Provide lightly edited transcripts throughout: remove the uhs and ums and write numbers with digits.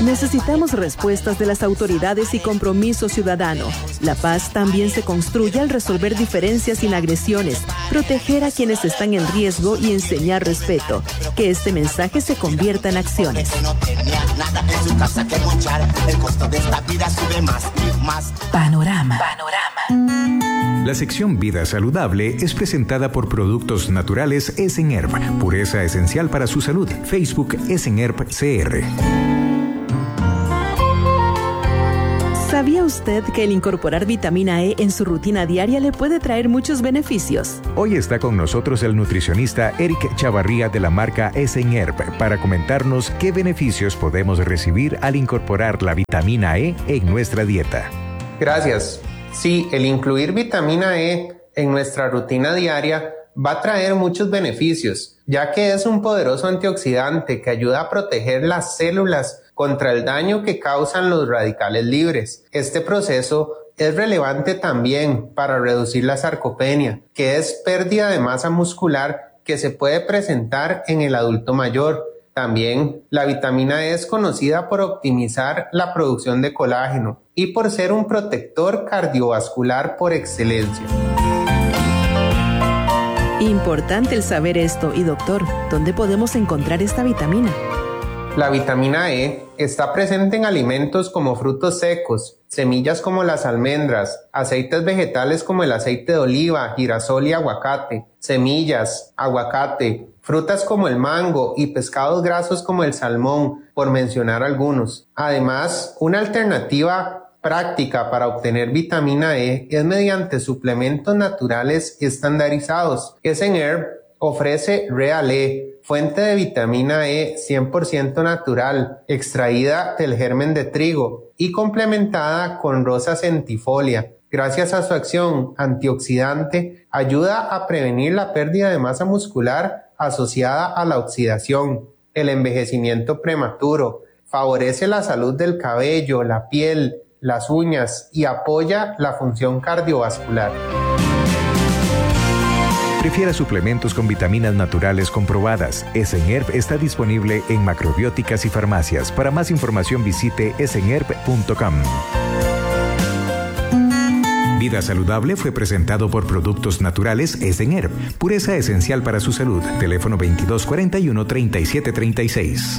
Necesitamos respuestas de las autoridades y compromiso ciudadano. La paz también se construye al resolver diferencias sin agresiones, proteger a quienes están en riesgo y enseñar respeto. Que este mensaje se convierta en acciones. Panorama. La sección Vida Saludable es presentada por Productos Naturales Esenerb, pureza esencial para su salud. Facebook Esenerb CR. ¿Sabía usted que el incorporar vitamina E en su rutina diaria le puede traer muchos beneficios? Hoy está con nosotros el nutricionista Eric Chavarría de la marca Esenerb para comentarnos qué beneficios podemos recibir al incorporar la vitamina E en nuestra dieta. Gracias. Sí, el incluir vitamina E en nuestra rutina diaria va a traer muchos beneficios, ya que es un poderoso antioxidante que ayuda a proteger las células contra el daño que causan los radicales libres. Este proceso es relevante también para reducir la sarcopenia, que es pérdida de masa muscular que se puede presentar en el adulto mayor. También la vitamina E es conocida por optimizar la producción de colágeno y por ser un protector cardiovascular por excelencia. Importante el saber esto. Y doctor, ¿dónde podemos encontrar esta vitamina? La vitamina E está presente en alimentos como frutos secos, semillas como las almendras, aceites vegetales como el aceite de oliva, girasol y aguacate, semillas, aguacate, frutas como el mango y pescados grasos como el salmón, por mencionar algunos. Además, una alternativa práctica para obtener vitamina E es mediante suplementos naturales estandarizados. Esenerb ofrece Real E, fuente de vitamina E 100% natural, extraída del germen de trigo y complementada con rosa centifolia. Gracias a su acción antioxidante, ayuda a prevenir la pérdida de masa muscular asociada a la oxidación, el envejecimiento prematuro, favorece la salud del cabello, la piel, las uñas y apoya la función cardiovascular. Prefiera suplementos con vitaminas naturales comprobadas. Esenerb está disponible en macrobióticas y farmacias. Para más información visite esenerb.com. Vida Saludable fue presentado por Productos Naturales Esenerb, pureza esencial para su salud. Teléfono 2241-3736.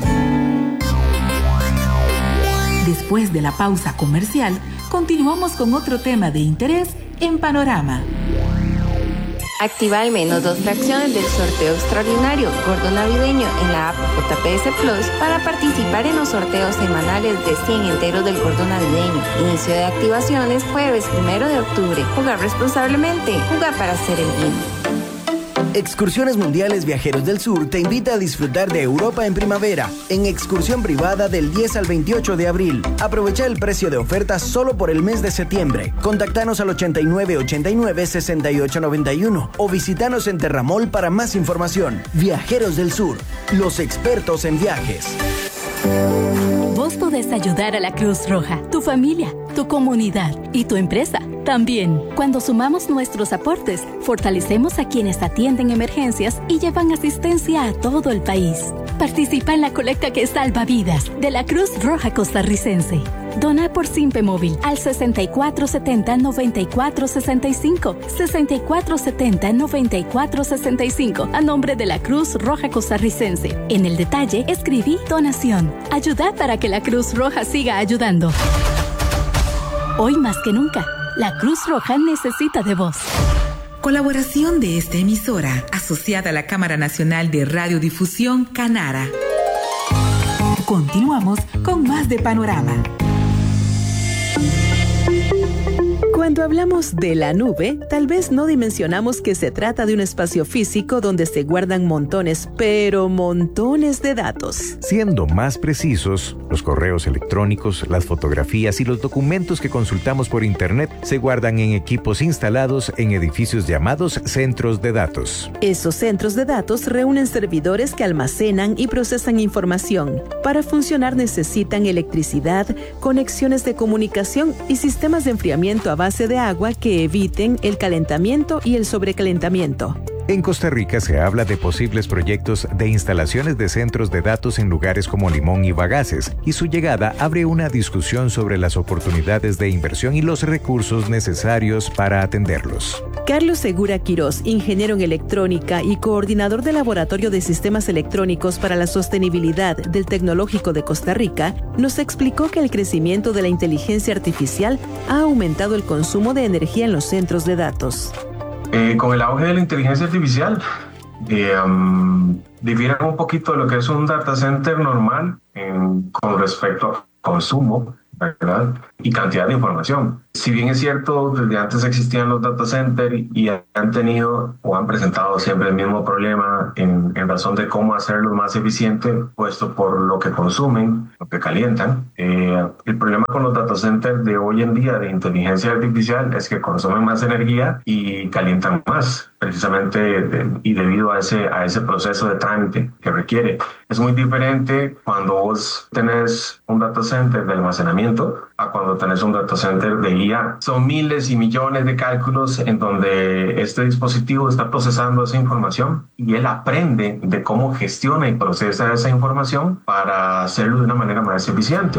Después de la pausa comercial, continuamos con otro tema de interés en Panorama. Activa al menos 2 fracciones del sorteo extraordinario Gordo Navideño en la app JPS Plus para participar en los sorteos semanales de 100 enteros del Gordo Navideño. Inicio de activaciones jueves 1 de octubre. Jugar responsablemente. Jugar para hacer el bien. Excursiones Mundiales Viajeros del Sur te invita a disfrutar de Europa en primavera, en excursión privada del 10 al 28 de abril. Aprovecha el precio de oferta solo por el mes de septiembre. Contactanos al 8989-6891 o visitanos en Terramol para más información. Viajeros del Sur, los expertos en viajes. Vos podés ayudar a la Cruz Roja, tu familia, tu comunidad y tu empresa también. Cuando sumamos nuestros aportes, fortalecemos a quienes atienden emergencias y llevan asistencia a todo el país. Participa en la colecta que salva vidas de la Cruz Roja Costarricense. Dona por Simpe Móvil al 6470-9465, 6470-9465, a nombre de la Cruz Roja Costarricense. En el detalle, escribí donación. Ayuda para que la Cruz Roja siga ayudando. Hoy más que nunca, la Cruz Roja necesita de vos. Colaboración de esta emisora, asociada a la Cámara Nacional de Radiodifusión, Canara. Continuamos con más de Panorama. Cuando hablamos de la nube, tal vez no dimensionamos que se trata de un espacio físico donde se guardan montones, pero montones de datos. Siendo más precisos, los correos electrónicos, las fotografías y los documentos que consultamos por Internet se guardan en equipos instalados en edificios llamados centros de datos. Esos centros de datos reúnen servidores que almacenan y procesan información. Para funcionar necesitan electricidad, conexiones de comunicación y sistemas de enfriamiento a base de agua que eviten el calentamiento y el sobrecalentamiento. En Costa Rica se habla de posibles proyectos de instalaciones de centros de datos en lugares como Limón y Bagaces, y su llegada abre una discusión sobre las oportunidades de inversión y los recursos necesarios para atenderlos. Carlos Segura Quirós, ingeniero en electrónica y coordinador del Laboratorio de Sistemas Electrónicos para la Sostenibilidad del Tecnológico de Costa Rica, nos explicó que el crecimiento de la inteligencia artificial ha aumentado el consumo de energía en los centros de datos. Con el auge de la inteligencia artificial, difiere un poquito de lo que es un data center normal con respecto a consumo, ¿verdad? Y cantidad de información. Si bien es cierto, desde antes existían los data centers y han tenido o han presentado siempre el mismo problema en razón de cómo hacerlos más eficientes, puesto por lo que consumen, lo que calientan. El problema con los data centers de hoy en día de inteligencia artificial es que consumen más energía y calientan más, precisamente y debido a ese proceso de trámite que requiere. Es muy diferente cuando vos tenés un data center de almacenamiento a cuando tenés un data center de IA. Son miles y millones de cálculos en donde este dispositivo está procesando esa información y él aprende de cómo gestiona y procesa esa información para hacerlo de una manera más eficiente.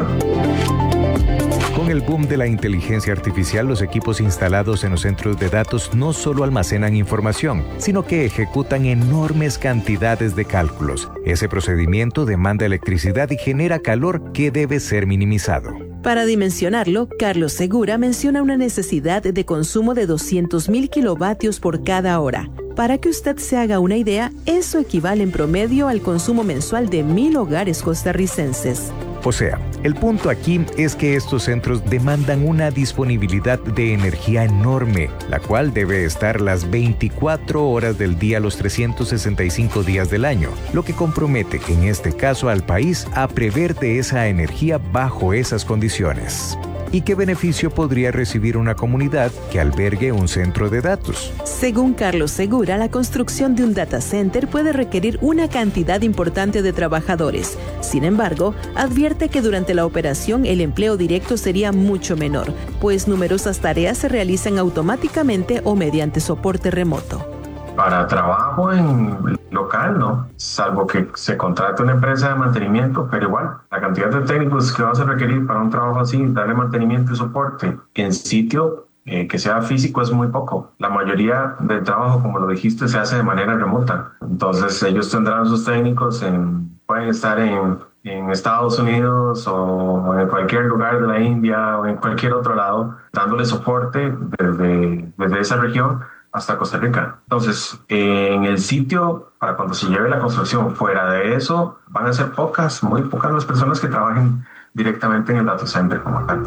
Con el boom de la inteligencia artificial, los equipos instalados en los centros de datos no solo almacenan información, sino que ejecutan enormes cantidades de cálculos. Ese procedimiento demanda electricidad y genera calor que debe ser minimizado. Para dimensionarlo, Carlos Segura menciona una necesidad de consumo de 200.000 kilovatios por cada hora. Para que usted se haga una idea, eso equivale en promedio al consumo mensual de 1.000 hogares costarricenses. O sea, el punto aquí es que estos centros demandan una disponibilidad de energía enorme, la cual debe estar las 24 horas del día los 365 días del año, lo que compromete en este caso al país a prever de esa energía bajo esas condiciones. ¿Y qué beneficio podría recibir una comunidad que albergue un centro de datos? Según Carlos Segura, la construcción de un data center puede requerir una cantidad importante de trabajadores. Sin embargo, advierte que durante la operación el empleo directo sería mucho menor, pues numerosas tareas se realizan automáticamente o mediante soporte remoto. Para trabajo en local, no, salvo que se contrate una empresa de mantenimiento, pero igual, la cantidad de técnicos que vas a requerir para un trabajo así, darle mantenimiento y soporte en sitio que sea físico es muy poco. La mayoría del trabajo, como lo dijiste, se hace de manera remota. Entonces ellos tendrán sus técnicos, pueden estar en Estados Unidos o en cualquier lugar de la India o en cualquier otro lado, dándole soporte desde esa región hasta Costa Rica. Entonces, en el sitio, para cuando se lleve la construcción, fuera de eso, van a ser muy pocas las personas que trabajen directamente en el data center como tal.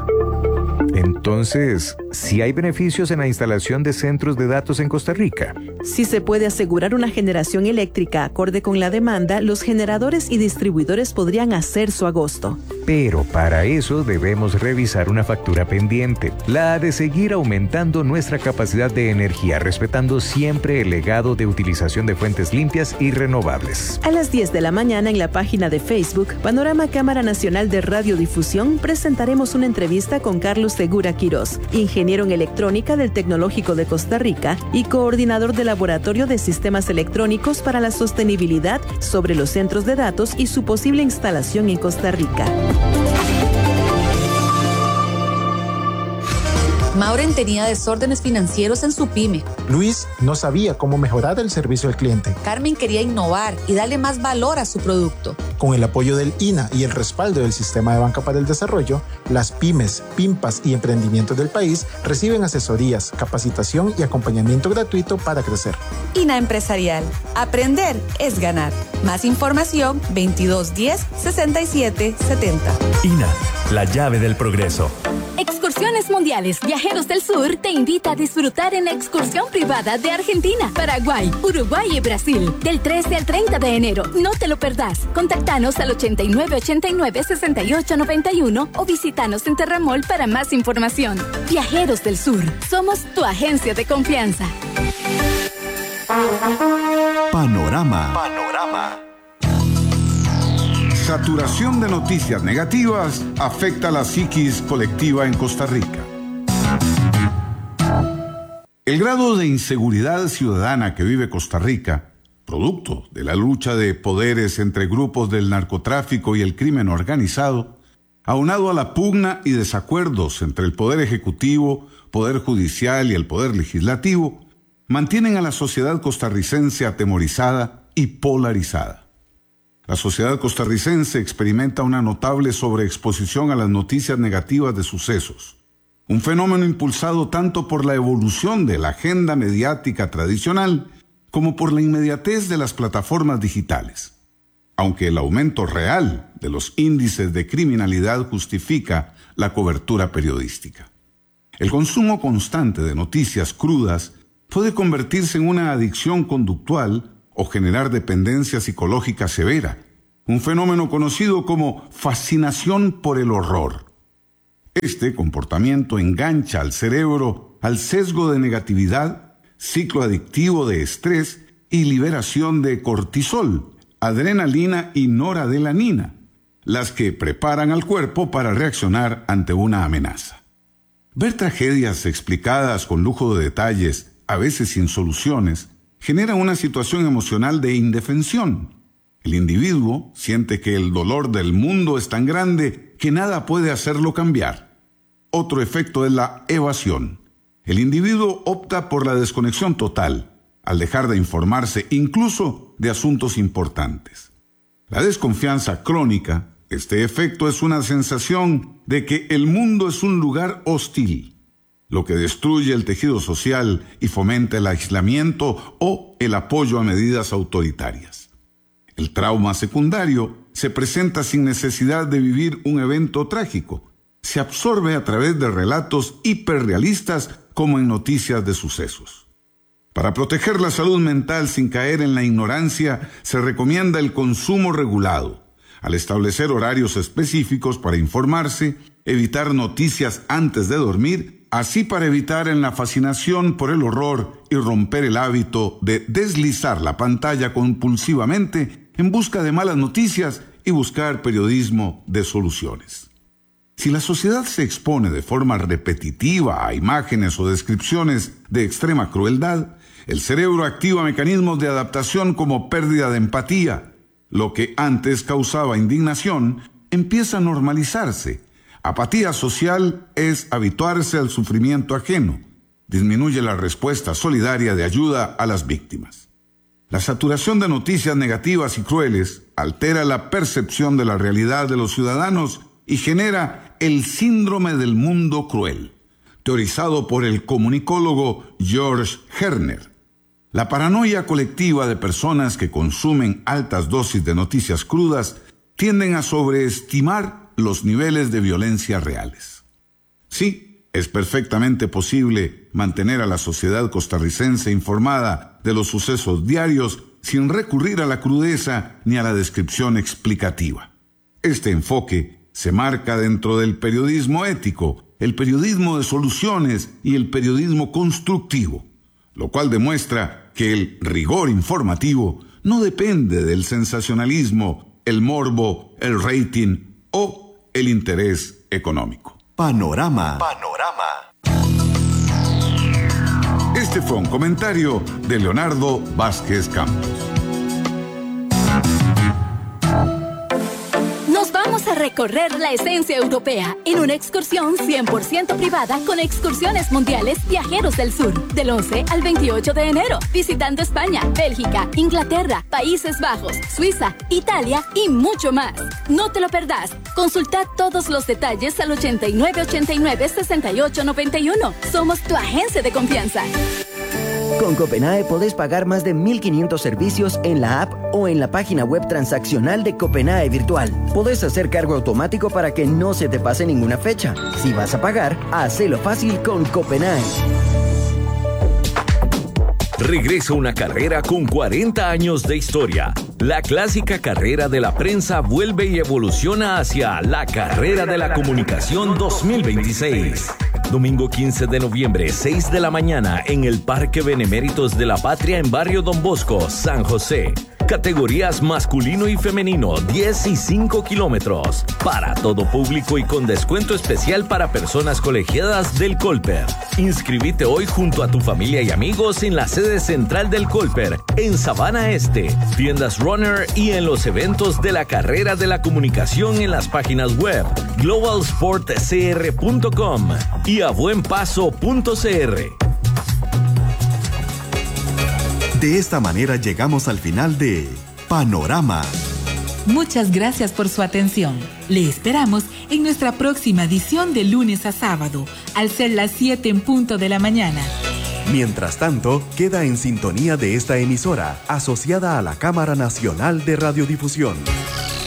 Entonces, ¿sí hay beneficios en la instalación de centros de datos en Costa Rica? Si se puede asegurar una generación eléctrica acorde con la demanda, los generadores y distribuidores podrían hacer su agosto. Pero para eso debemos revisar una factura pendiente, la de seguir aumentando nuestra capacidad de energía, respetando siempre el legado de utilización de fuentes limpias y renovables. A las 10 de la mañana en la página de Facebook, Panorama Cámara Nacional de Radiodifusión, presentaremos una entrevista con Carlos Segura Quirós, ingeniero en electrónica del Tecnológico de Costa Rica y coordinador del Laboratorio de Sistemas Electrónicos para la Sostenibilidad, sobre los centros de datos y su posible instalación en Costa Rica. Mauren tenía desórdenes financieros en su pyme. Luis no sabía cómo mejorar el servicio al cliente. Carmen quería innovar y darle más valor a su producto. Con el apoyo del INA y el respaldo del Sistema de Banca para el Desarrollo, las pymes, PYMPAS y emprendimientos del país reciben asesorías, capacitación y acompañamiento gratuito para crecer. INA Empresarial. Aprender es ganar. Más información 2210 6770. INA, la llave del progreso. Excursiones Mundiales Viajeros del Sur te invita a disfrutar en la excursión privada de Argentina, Paraguay, Uruguay y Brasil del 13 al 30 de enero. No te lo perdás. Contactanos al 8989-6891 o visítanos en Terramol para más información. Viajeros del Sur, somos tu agencia de confianza. Panorama. Saturación de noticias negativas afecta la psiquis colectiva en Costa Rica. El grado de inseguridad ciudadana que vive Costa Rica, producto de la lucha de poderes entre grupos del narcotráfico y el crimen organizado, aunado a la pugna y desacuerdos entre el Poder Ejecutivo, Poder Judicial y el Poder Legislativo, mantienen a la sociedad costarricense atemorizada y polarizada. La sociedad costarricense experimenta una notable sobreexposición a las noticias negativas de sucesos, un fenómeno impulsado tanto por la evolución de la agenda mediática tradicional como por la inmediatez de las plataformas digitales. Aunque el aumento real de los índices de criminalidad justifica la cobertura periodística. El consumo constante de noticias crudas puede convertirse en una adicción conductual o generar dependencia psicológica severa, un fenómeno conocido como fascinación por el horror. Este comportamiento engancha al cerebro al sesgo de negatividad, ciclo adictivo de estrés y liberación de cortisol, adrenalina y noradrenalina, las que preparan al cuerpo para reaccionar ante una amenaza. Ver tragedias explicadas con lujo de detalles, a veces sin soluciones, genera una situación emocional de indefensión. El individuo siente que el dolor del mundo es tan grande que nada puede hacerlo cambiar. Otro efecto es la evasión. El individuo opta por la desconexión total, al dejar de informarse incluso de asuntos importantes. La desconfianza crónica, este efecto es una sensación de que el mundo es un lugar hostil, lo que destruye el tejido social y fomenta el aislamiento o el apoyo a medidas autoritarias. El trauma secundario se presenta sin necesidad de vivir un evento trágico. Se absorbe a través de relatos hiperrealistas como en noticias de sucesos. Para proteger la salud mental sin caer en la ignorancia, se recomienda el consumo regulado, al establecer horarios específicos para informarse, evitar noticias antes de dormir, así para evitar en la fascinación por el horror y romper el hábito de deslizar la pantalla compulsivamente en busca de malas noticias y buscar periodismo de soluciones. Si la sociedad se expone de forma repetitiva a imágenes o descripciones de extrema crueldad, el cerebro activa mecanismos de adaptación como pérdida de empatía. Lo que antes causaba indignación empieza a normalizarse. Apatía social es habituarse al sufrimiento ajeno. Disminuye la respuesta solidaria de ayuda a las víctimas. La saturación de noticias negativas y crueles altera la percepción de la realidad de los ciudadanos y genera el síndrome del mundo cruel, teorizado por el comunicólogo George Herner. La paranoia colectiva de personas que consumen altas dosis de noticias crudas tienden a sobreestimar los niveles de violencia reales. Sí, es perfectamente posible mantener a la sociedad costarricense informada de los sucesos diarios sin recurrir a la crudeza ni a la descripción explicativa. Este enfoque se marca dentro del periodismo ético, el periodismo de soluciones y el periodismo constructivo, lo cual demuestra que el rigor informativo no depende del sensacionalismo, el morbo, el rating o el interés económico. Panorama. Este fue un comentario de Leonardo Vázquez Campos. Vamos a recorrer la esencia europea en una excursión 100% privada con Excursiones Mundiales Viajeros del Sur, del 11 al 28 de enero, visitando España, Bélgica, Inglaterra, Países Bajos, Suiza, Italia y mucho más. No te lo perdás. Consulta todos los detalles al 8989-6891. Somos tu agencia de confianza. Con Copenae podés pagar más de 1.500 servicios en la app o en la página web transaccional de Copenae Virtual. Podés hacer cargo automático para que no se te pase ninguna fecha. Si vas a pagar, hacelo fácil con Copenae. Regresa una carrera con 40 años de historia. La clásica carrera de la prensa vuelve y evoluciona hacia la Carrera de la Comunicación 2026. Domingo 15 de noviembre, 6 de la mañana, en el Parque Beneméritos de la Patria en Barrio Don Bosco, San José. Categorías masculino y femenino, 10 y 5 kilómetros. Para todo público y con descuento especial para personas colegiadas del Colper. Inscribite hoy junto a tu familia y amigos en la sede central del Colper, en Sabana Este, tiendas Runner y en los eventos de la carrera de la comunicación en las páginas web globalsportcr.com y abuenpaso.cr. De esta manera llegamos al final de Panorama. Muchas gracias por su atención. Le esperamos en nuestra próxima edición de lunes a sábado, al ser las 7 en punto de la mañana. Mientras tanto, queda en sintonía de esta emisora, asociada a la Cámara Nacional de Radiodifusión.